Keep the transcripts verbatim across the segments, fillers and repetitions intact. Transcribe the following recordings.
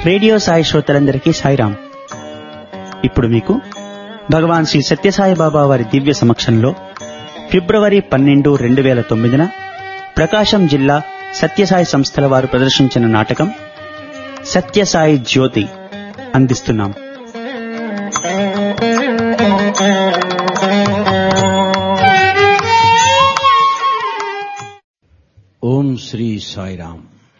Radio Sai శ్రోతలందరికీ సాయిరాం. ఇప్పుడు మీకు భగవాన్ శ్రీ సత్యసాయి బాబా వారి దివ్య సమక్షంలో ఫిబ్రవరి పన్నెండు రెండు వేల తొమ్మిదిన ప్రకాశం జిల్లా సత్యసాయి సంస్థల వారు ప్రదర్శించిన నాటకం సత్యసాయి జ్యోతి అందిస్తున్నాం. ఓం శ్రీ సాయిరాం.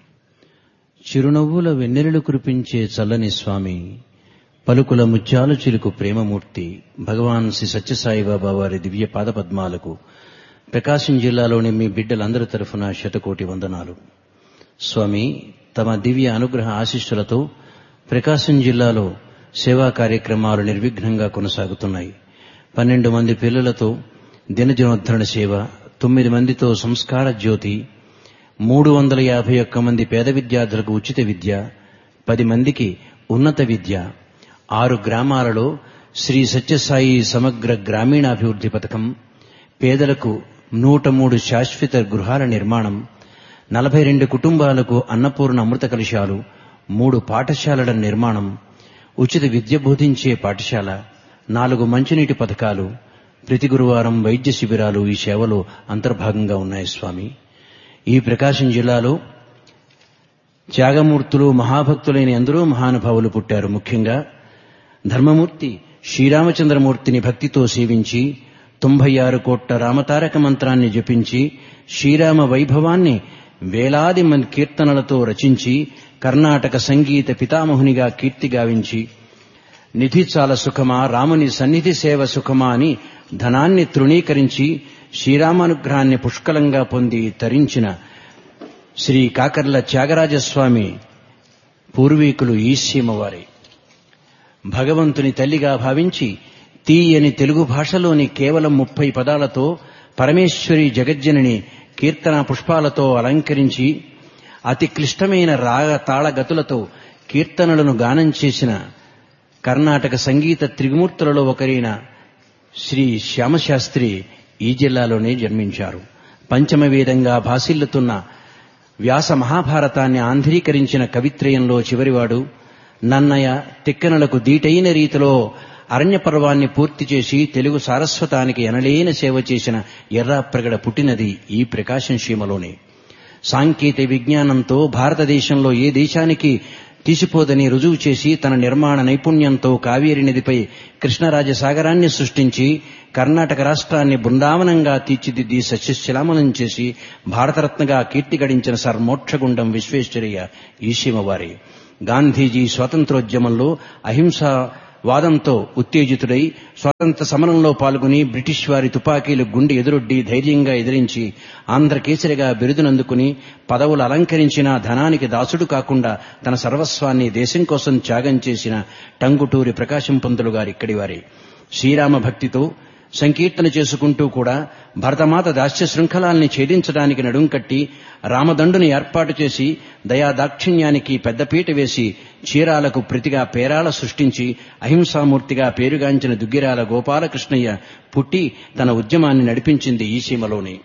చిరునవ్వుల వెన్నెలలు కురిపించే చల్లని స్వామి, పలుకుల ముత్యాలు చిలుకు ప్రేమమూర్తి భగవాన్ శ్రీ సత్యసాయిబాబా వారి దివ్య పాదపద్మాలకు ప్రకాశం జిల్లాలోని మీ బిడ్డలందరి తరఫున శతకోటి వందనాలు. స్వామి, తమ దివ్య అనుగ్రహ ఆశీస్సులతో ప్రకాశం జిల్లాలో సేవా కార్యక్రమాలు నిర్విఘ్నంగా కొనసాగుతున్నాయి. పన్నెండు మంది పిల్లలతో దినదినోద్ధరణ సేవ, తొమ్మిది మందితో సంస్కార జ్యోతి, మూడు వందల యాభై ఒక్క మంది పేద విద్యార్థులకు ఉచిత విద్య, పది మందికి ఉన్నత విద్య, ఆరు గ్రామాలలో శ్రీ సత్యసాయి సమగ్ర గ్రామీణాభివృద్ధి పథకం, పేదలకు నూట మూడు శాశ్వత గృహాల నిర్మాణం, నలభై రెండు కుటుంబాలకు అన్నపూర్ణ అమృత కలశాలు, మూడు పాఠశాలల నిర్మాణం, ఉచిత విద్య బోధించే పాఠశాల, నాలుగు మంచినీటి పథకాలు, ప్రతి గురువారం వైద్య శిబిరాలు ఈ సేవలో అంతర్భాగంగా ఉన్నాయి. స్వామి, ఈ ప్రకాశం జిల్లాలో త్యాగమూర్తులు, మహాభక్తులైన ఎందరో మహానుభావులు పుట్టారు. ముఖ్యంగా ధర్మమూర్తి శ్రీరామచంద్రమూర్తిని భక్తితో సేవించి తొంభై ఆరు కోట్ల రామతారక మంత్రాన్ని జపించి శ్రీరామ వైభవాన్ని వేలాది మంది కీర్తనలతో రచించి కర్ణాటక సంగీత పితామహునిగా కీర్తి గావించి నిధి చాలా సుఖమా, రాముని సన్నిధి సేవ సుఖమా అని ధనాన్ని తృణీకరించి శ్రీరామానుగ్రహాన్ని పుష్కలంగా పొంది తరించిన శ్రీ కాకర్ల త్యాగరాజస్వామి పూర్వీకులు ఈసీమవారి. భగవంతుని తల్లిగా భావించి తీయని తెలుగు భాషలోని కేవలం ముప్పై పదాలతో పరమేశ్వరి జగజ్జనని కీర్తన పుష్పాలతో అలంకరించి అతి క్లిష్టమైన రాగ తాళగతులతో కీర్తనలను గానం చేసిన కర్ణాటక సంగీత త్రిమూర్తులలో ఒకరైన శ్రీ శ్యామశాస్త్రి ఈ జిల్లాలోనే జన్మించారు. పంచమవేదంగా భాసిల్లుతున్న వ్యాస మహాభారతాన్ని ఆంధ్రీకరించిన కవిత్రయంలో చివరివాడు. నన్నయ తిక్కనలకు దీటైన రీతిలో అరణ్య పర్వాన్ని పూర్తి చేసి తెలుగు సారస్వతానికి ఎనలేని సేవ చేసిన ఎర్రాప్రగడ పుట్టినది ఈ ప్రకాశం సీమలోనే. సాంకేతిక విజ్ఞానంతో భారతదేశంలో ఏ దేశానికి తీసిపోదని రుజువు చేసి తన నిర్మాణ నైపుణ్యంతో కావేరి నదిపై కృష్ణరాజసాగరాన్ని సృష్టించి కర్ణాటక రాష్ట్రాన్ని బృందావనంగా తీర్చిదిద్ది సస్యశ్యామలం చేసి భారతరత్నగా కీర్తి గడించిన సర్ మోక్షగుండం విశ్వేశ్వరయ్య ఈసీమవారి. గాంధీజీ స్వాతంత్రోద్యమంలో అహింసా వాదంతో ఉత్తేజితుడై స్వాతంత్ర సమరంలో పాల్గొని బ్రిటిష్ వారి తుపాకీలు గుండె ఎదురొడ్డి ధైర్యంగా ఎదిరించి ఆంధ్రకేసరిగా బిరుదునందుకుని పదవులు అలంకరించిన ధనానికి దాసుడు కాకుండా తన సర్వస్వాన్ని దేశం కోసం త్యాగం చేసిన టంగుటూరి ప్రకాశం పంతులు గారు ఇక్కడి వారి. శ్రీరామ భక్తితో సంకీర్తన చేసుకుంటూ కూడా భరతమాత దాస్య శృంఖలాల్ని ఛేదించడానికి నడుం కట్టి రామదండుని ఏర్పాటు చేసి దయాదాక్షిణ్యానికి పెద్దపీట వేసి చీరాలకు ప్రతిగా పేరాల సృష్టించి అహింసామూర్తిగా పేరుగాంచిన దుగ్గిరాల గోపాలకృష్ణయ్య పుట్టి తన ఉద్యమాన్ని నడిపించింది ఈ సీమలోనే.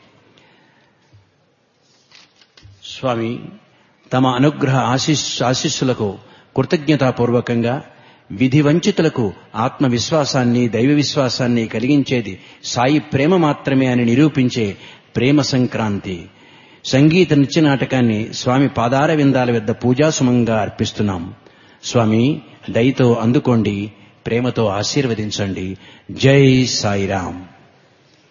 స్వామి, తమ అనుగ్రహ ఆశీస్సులకు కృతజ్ఞతాపూర్వకంగా విధి వంచితులకు ఆత్మవిశ్వాసాన్ని, దైవ విశ్వాసాన్ని కలిగించేది సాయి ప్రేమ మాత్రమే అని నిరూపించే ప్రేమ సంక్రాంతి సంగీత నృత్య నాటకాన్ని స్వామి పాదార విందాల వద్ద పూజాసుమంగా అర్పిస్తున్నాం. స్వామి, దయతో అందుకోండి, ప్రేమతో ఆశీర్వదించండి. జై సాయిరాం.